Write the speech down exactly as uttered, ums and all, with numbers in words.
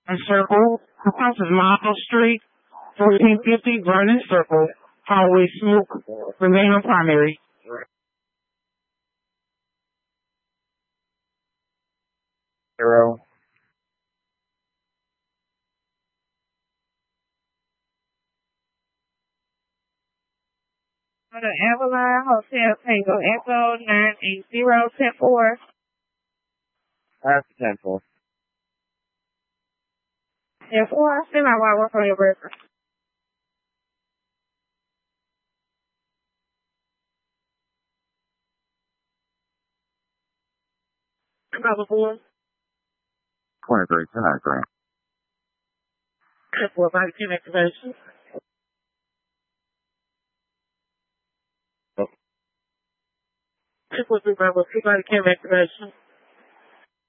and Circle, across Miles Street, fourteen fifty Vernon Circle, Highway Smoke, remain on primary. Zero. On the Avalon Hotel Tango Echo nine eight zero ten four. After ten four. ten four, send my while work on your breaker. Number four. twenty-three ten activation. ten four, body cam activation. ten four, three, body cam activation.